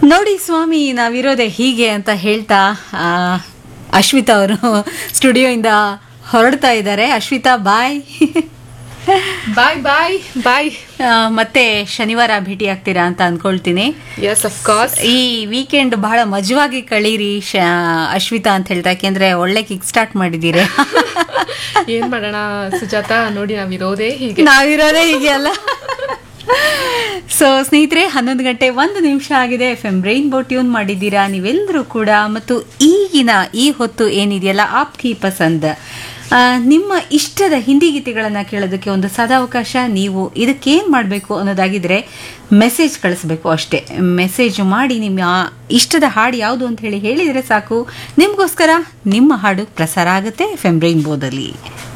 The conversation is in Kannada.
ನೋಡಿ ಸ್ವಾಮಿ ನಾವಿರೋದೆ ಹೀಗೆ ಅಂತ ಹೇಳ್ತಾ ಅಶ್ವಿತಾ ಅವರು ಸ್ಟುಡಿಯೋಯಿಂದ ಹೊರಡ್ತಾ ಇದ್ದಾರೆ. ಅಶ್ವಿತಾ ಬಾಯ್. ಬಾಯ್ ಬಾಯ್ ಬಾಯ್. ಮತ್ತೆ ಶನಿವಾರ ಭೇಟಿ ಆಗ್ತೀರಾ ಅಂತ ಅನ್ಕೊಳ್ತೀನಿ. S of course. ಈ ವೀಕೆಂಡ್ ಬಹಳ ಮಜವಾಗಿ ಕಳೀರಿ ಅಶ್ವಿತಾ ಅಂತ ಹೇಳ್ತಾ, ಯಾಕೆಂದ್ರೆ ಒಳ್ಳೆ ಕಿಕ್ ಸ್ಟಾರ್ಟ್ ಮಾಡಿದ್ದೀರಿ. ಏನ್ ಮಾಡೋಣ ಸುಜಾತ, ನೋಡಿ ನಾವಿರೋದೇ ಹೀಗೆ ಅಲ್ಲ. ಸೊ ಸ್ನೇಹಿತರೆ, 11 ಗಂಟೆ 1 ನಿಮಿಷ ಆಗಿದೆ. FM ರೈನ್ಬೋ ಟ್ಯೂನ್ ಮಾಡಿದ್ದೀರಾ ನೀವೆಲ್ಲರೂ ಕೂಡ. ಮತ್ತು ಈಗಿನ ಈ ಹೊತ್ತು ಏನಿದೆಯಲ್ಲ, ಆಪ್ ಕಿ ಪಸಂದ್, ನಿಮ್ಮ ಇಷ್ಟದ ಹಿಂದಿ ಗೀತೆಗಳನ್ನು ಕೇಳೋದಕ್ಕೆ ಒಂದು ಸದಾವಕಾಶ. ನೀವು ಇದಕ್ಕೇನು ಮಾಡಬೇಕು ಅನ್ನೋದಾಗಿದ್ರೆ ಮೆಸೇಜ್ ಕಳಿಸ್ಬೇಕು ಅಷ್ಟೇ. ಮೆಸೇಜ್ ಮಾಡಿ ನಿಮ್ಮ ಇಷ್ಟದ ಹಾಡು ಯಾವುದು ಅಂತ ಹೇಳಿದರೆ ಸಾಕು, ನಿಮಗೋಸ್ಕರ ನಿಮ್ಮ ಹಾಡು ಪ್ರಸಾರ ಆಗುತ್ತೆ FM ರೈನ್ಬೋದಲ್ಲಿ.